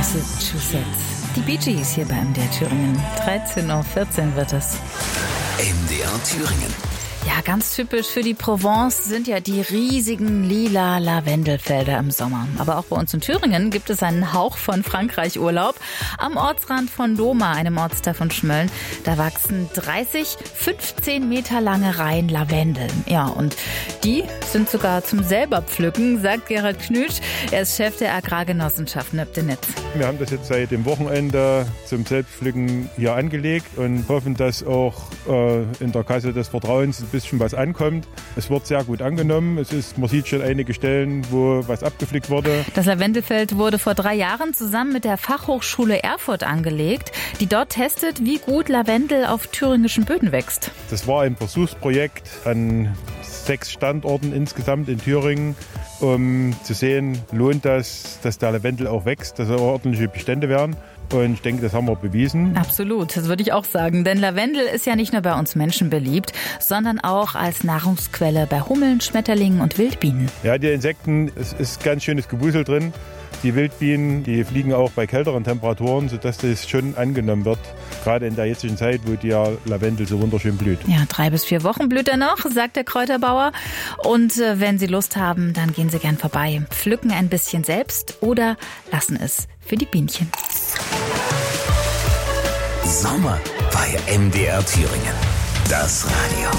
Massachusetts. Die Bee Gees hier bei MDR Thüringen. 13:14 Uhr wird es. MDR Thüringen. Ja, ganz typisch für die Provence sind ja die riesigen lila Lavendelfelder im Sommer. Aber auch bei uns in Thüringen gibt es einen Hauch von Frankreich-Urlaub. Am Ortsrand von Lohmar, einem Ortsteil von Schmölln, da wachsen 15 Meter lange Reihen Lavendel. Ja, und die sind sogar zum selber pflücken, sagt Gerhard Knütsch. Er ist Chef der Agrargenossenschaft Nöbdenitz. Wir haben das jetzt seit dem Wochenende zum Selbstpflücken hier angelegt und hoffen, dass auch in der Kasse des Vertrauens ein bisschen was ankommt. Es wird sehr gut angenommen. Man sieht schon einige Stellen, wo was abgepflückt wurde. Das Lavendelfeld wurde vor 3 Jahren zusammen mit der Fachhochschule Erfurt angelegt, die dort testet, wie gut Lavendel auf thüringischen Böden wächst. Das war ein Versuchsprojekt an 6 Standorten insgesamt in Thüringen, um zu sehen, lohnt das, dass der Lavendel auch wächst, dass er ordentliche Bestände werden. Und ich denke, das haben wir bewiesen. Absolut, das würde ich auch sagen. Denn Lavendel ist ja nicht nur bei uns Menschen beliebt, sondern auch als Nahrungsquelle bei Hummeln, Schmetterlingen und Wildbienen. Ja, die Insekten, es ist ganz schönes Gewusel drin. Die Wildbienen, die fliegen auch bei kälteren Temperaturen, sodass das schon angenommen wird. Gerade in der jetzigen Zeit, wo der Lavendel so wunderschön blüht. Ja, 3 bis 4 Wochen blüht er noch, sagt der Kräuterbauer. Und wenn Sie Lust haben, dann gehen Sie gern vorbei. Pflücken ein bisschen selbst oder lassen es für die Bienchen. Sommer bei MDR Thüringen. Das Radio.